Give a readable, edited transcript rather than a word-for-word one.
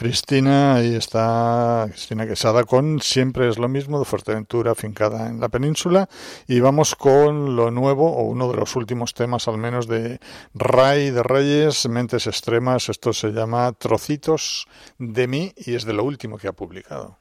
Cristina, ahí está Cristina Quesada con Siempre es lo mismo, de Fuerteventura, afincada en la península. Y vamos con lo nuevo, o uno de los últimos temas al menos, de Ray de Reyes, Mentes Extremas. Esto se llama Trocitos de mí y es de lo último que ha publicado.